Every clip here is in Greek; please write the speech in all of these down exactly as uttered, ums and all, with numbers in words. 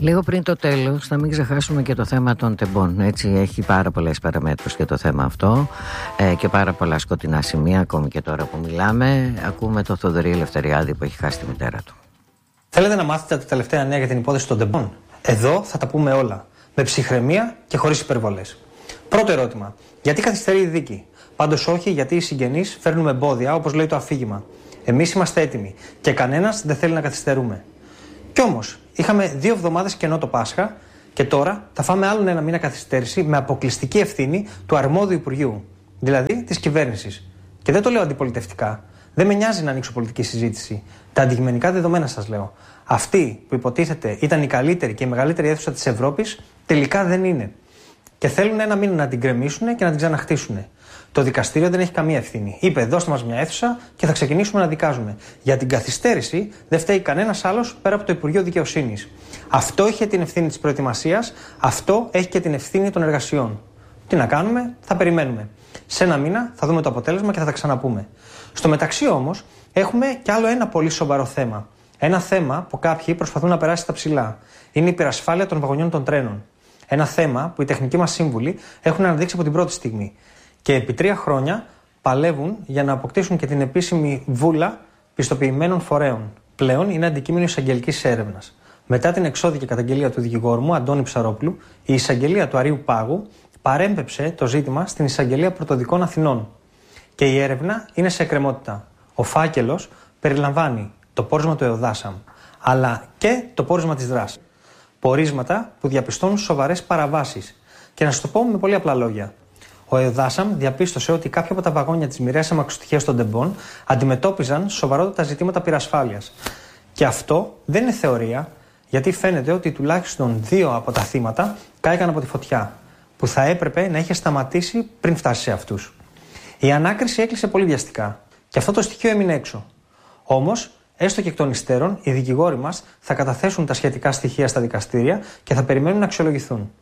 Λίγο πριν το τέλος, να μην ξεχάσουμε και το θέμα των τεμπών. Έτσι, έχει πάρα πολλές παραμέτρους και το θέμα αυτό ε, και πάρα πολλά σκοτεινά σημεία. Ακόμη και τώρα που μιλάμε, ακούμε το Θοδωρή Ελευθεριάδη που έχει χάσει τη μητέρα του. Θέλετε να μάθετε τα τελευταία νέα για την υπόθεση των τεμπών? Εδώ θα τα πούμε όλα. Με ψυχραιμία και χωρίς υπερβολές. Πρώτο ερώτημα. Γιατί καθυστερεί η δίκη? Πάντως όχι, γιατί οι συγγενείς φέρνουν εμπόδια, όπως λέει το αφήγημα. Εμείς είμαστε έτοιμοι και κανένας δεν θέλει να καθυστερούμε. Κι όμως, είχαμε δύο εβδομάδες κενό το Πάσχα και τώρα θα φάμε άλλον ένα μήνα καθυστέρηση με αποκλειστική ευθύνη του αρμόδιου Υπουργείου, δηλαδή της κυβέρνησης. Και δεν το λέω αντιπολιτευτικά. Δεν με νοιάζει να ανοίξω πολιτική συζήτηση. Τα αντικειμενικά δεδομένα σας λέω. Αυτή που υποτίθεται ήταν η καλύτερη και η μεγαλύτερη αίθουσα της Ευρώπης, τελικά δεν είναι. Και θέλουν ένα μήνα να την γκρεμίσουν και να την ξαναχτίσουν. Το δικαστήριο δεν έχει καμία ευθύνη. Είπε: δώστε μας μια αίθουσα και θα ξεκινήσουμε να δικάζουμε. Για την καθυστέρηση δεν φταίει κανένας άλλος πέρα από το Υπουργείο Δικαιοσύνης. Αυτό είχε την ευθύνη της προετοιμασίας, αυτό έχει και την ευθύνη των εργασιών. Τι να κάνουμε, θα περιμένουμε. Σε ένα μήνα θα δούμε το αποτέλεσμα και θα τα ξαναπούμε. Στο μεταξύ όμως, έχουμε κι άλλο ένα πολύ σοβαρό θέμα. Ένα θέμα που κάποιοι προσπαθούν να περάσει στα ψηλά. Είναι η υπερασφάλεια των βαγονιών των τρένων. Ένα θέμα που οι τεχνικοί μας σύμβουλοι έχουν αναδείξει από την πρώτη στιγμή. Και επί τρία χρόνια παλεύουν για να αποκτήσουν και την επίσημη βούλα πιστοποιημένων φορέων. Πλέον είναι αντικείμενο εισαγγελικής έρευνας. Μετά την εξώδικη καταγγελία του δικηγόρου μου, Αντώνη Ψαρόπουλου, η εισαγγελία του Αρείου Πάγου παρέμπεψε το ζήτημα στην εισαγγελία Πρωτοδικών Αθηνών. Και η έρευνα είναι σε εκκρεμότητα. Ο φάκελος περιλαμβάνει το πόρισμα του ΕΟΔΑΣΑΜ, αλλά και το πόρισμα της δράσης. Πορίσματα που διαπιστώνουν σοβαρές παραβάσεις. Και να σας το πω με πολύ απλά λόγια. Ο ΕΟΔΑΣΑΜ διαπίστωσε ότι κάποια από τα βαγόνια της μοιραίας αμαξοστοιχείας των τεμπών αντιμετώπιζαν σοβαρότατα ζητήματα πυρασφάλειας. Και αυτό δεν είναι θεωρία, γιατί φαίνεται ότι τουλάχιστον δύο από τα θύματα κάηκαν από τη φωτιά, που θα έπρεπε να είχε σταματήσει πριν φτάσει σε αυτούς. Η ανάκριση έκλεισε πολύ βιαστικά και αυτό το στοιχείο έμεινε έξω. Όμως, έστω και εκ των υστέρων, οι δικηγόροι μας θα καταθέσουν τα σχετικά στοιχεία στα δικαστήρια και θα περιμένουν να αξιολογηθούν.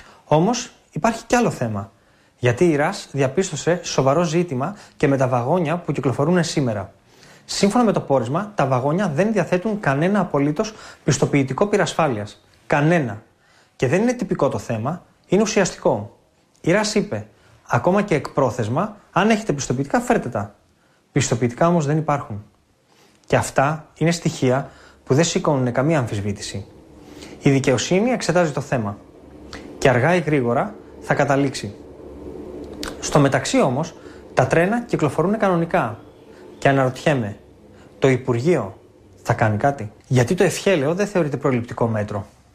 Όμως, υπάρχει κι άλλο θέμα. Γιατί η ΡΑΣ διαπίστωσε σοβαρό ζήτημα και με τα βαγόνια που κυκλοφορούν σήμερα. Σύμφωνα με το πόρισμα, τα βαγόνια δεν διαθέτουν κανένα απολύτως πιστοποιητικό πυρασφάλειας. Κανένα. Και δεν είναι τυπικό το θέμα, είναι ουσιαστικό. Η ΡΑΣ είπε: ακόμα και εκπρόθεσμα, αν έχετε πιστοποιητικά, φέρτε τα. Πιστοποιητικά όμως δεν υπάρχουν. Και αυτά είναι στοιχεία που δεν σηκώνουν καμία αμφισβήτηση. Η δικαιοσύνη εξετάζει το θέμα. Και αργά ή γρήγορα θα καταλήξει. Στο μεταξύ όμως, τα τρένα κυκλοφορούν κανονικά. Και αναρωτιέμαι, το Υπουργείο θα κάνει κάτι? Γιατί το ευχέλαιο δεν θεωρείται προληπτικό μέτρο.